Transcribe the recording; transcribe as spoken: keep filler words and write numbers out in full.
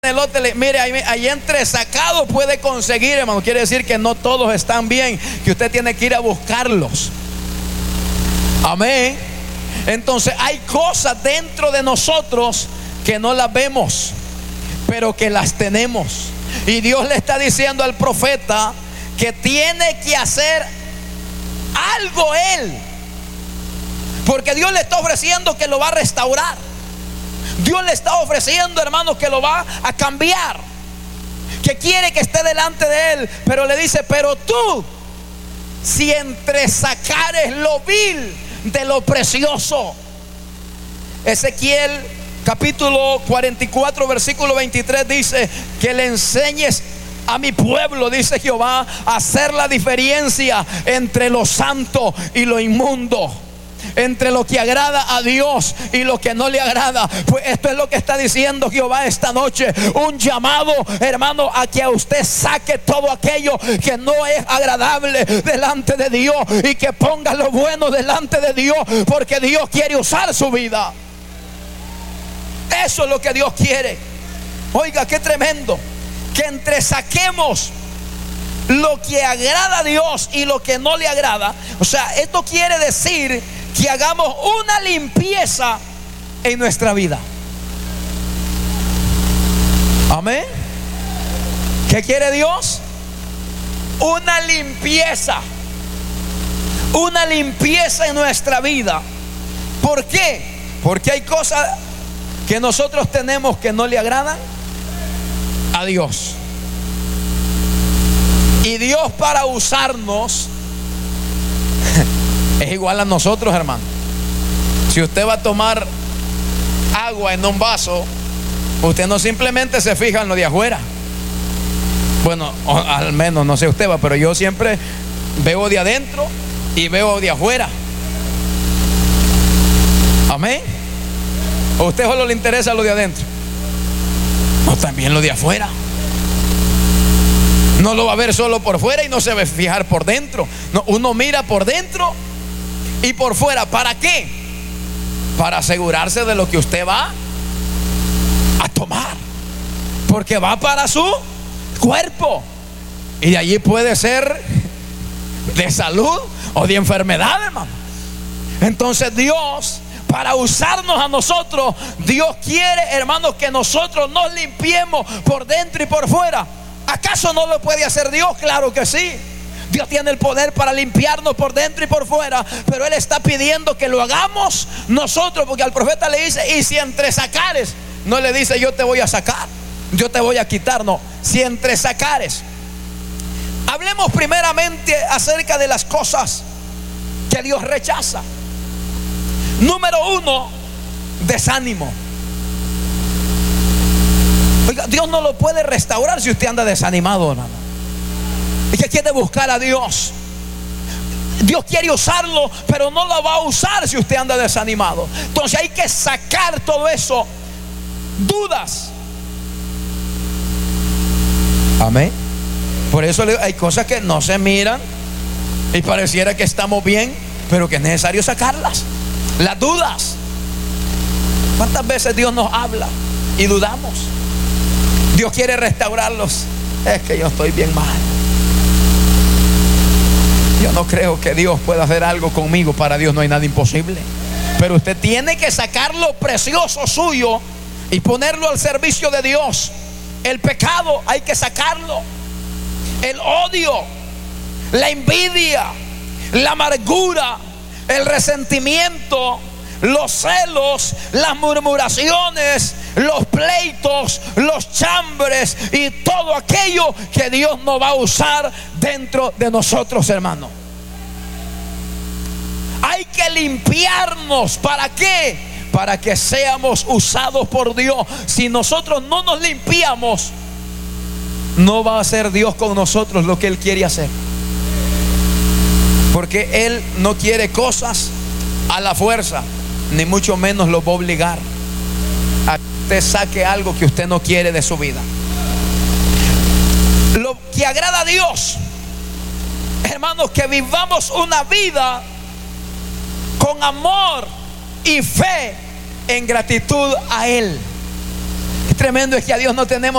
el otro, mire, ahí, ahí entresacado puede conseguir, hermano. Quiere decir que no todos están bien, que usted tiene que ir a buscarlos. Amén. Entonces hay cosas dentro de nosotros que no las vemos, pero que las tenemos. Y Dios le está diciendo al profeta que tiene que hacer algo él, porque Dios le está ofreciendo que lo va a restaurar. Dios le está ofreciendo, hermanos, que lo va a cambiar, que quiere que esté delante de él. Pero le dice: pero tú, si entresacares lo vil de lo precioso. Ezequiel capítulo cuarenta y cuatro versículo veintitrés dice: que le enseñes a mi pueblo, dice Jehová, a hacer la diferencia entre lo santo y lo inmundo, entre lo que agrada a Dios y lo que no le agrada. Pues esto es lo que está diciendo Jehová esta noche. Un llamado, hermano, a que a usted saque todo aquello que no es agradable delante de Dios, y que ponga lo bueno delante de Dios, porque Dios quiere usar su vida. Eso es lo que Dios quiere. Oiga, qué tremendo, que entresaquemos lo que agrada a Dios y lo que no le agrada. O sea, esto quiere decir que hagamos una limpieza en nuestra vida. Amén. ¿Qué quiere Dios? Una limpieza. Una limpieza en nuestra vida. ¿Por qué? Porque hay cosas que nosotros tenemos que no le agradan a Dios. Y Dios, para usarnos, es igual a nosotros, hermano. Si usted va a tomar agua en un vaso, usted no simplemente se fija en lo de afuera. Bueno, al menos no sé usted va, pero yo siempre veo de adentro y veo de afuera. Amén. ¿A usted solo le interesa lo de adentro? No, también lo de afuera. No lo va a ver solo por fuera y no se va a fijar por dentro. No, uno mira por dentro y por fuera. ¿Para qué? Para asegurarse de lo que usted va a tomar, porque va para su cuerpo, y de allí puede ser de salud o de enfermedad, hermano. Entonces Dios, para usarnos a nosotros, Dios quiere, hermanos, que nosotros nos limpiemos por dentro y por fuera. ¿Acaso no lo puede hacer Dios? Claro que sí. Dios tiene el poder para limpiarnos por dentro y por fuera, pero Él está pidiendo que lo hagamos nosotros, porque al profeta le dice: y si entresacares, no le dice yo te voy a sacar, yo te voy a quitar, no, si entresacares. Hablemos primeramente acerca de las cosas que Dios rechaza. Número uno, desánimo. Oiga, Dios no lo puede restaurar si usted anda desanimado, hermano. Es que quiere buscar a Dios. Dios quiere usarlo, pero no lo va a usar si usted anda desanimado. Entonces hay que sacar todo eso. Dudas. Amén. Por eso hay cosas que no se miran y pareciera que estamos bien, pero que es necesario sacarlas. Las dudas. ¿Cuántas veces Dios nos habla y dudamos? Dios quiere restaurarlos. Es que yo estoy bien mal. Yo no creo que Dios pueda hacer algo conmigo. Para Dios no hay nada imposible. Pero usted tiene que sacar lo precioso suyo y ponerlo al servicio de Dios. El pecado hay que sacarlo. El odio, la envidia, la amargura, el resentimiento, los celos, las murmuraciones, los pleitos, los chambres y todo aquello que Dios no va a usar dentro de nosotros, hermano. Hay que limpiarnos. ¿Para qué? Para que seamos usados por Dios. Si nosotros no nos limpiamos, no va a hacer Dios con nosotros lo que Él quiere hacer, porque Él no quiere cosas a la fuerza, ni mucho menos lo va a obligar a que usted saque algo que usted no quiere de su vida. Lo que agrada a Dios, hermanos, que vivamos una vida con amor y fe en gratitud a Él. tremendo es que a Dios no tenemos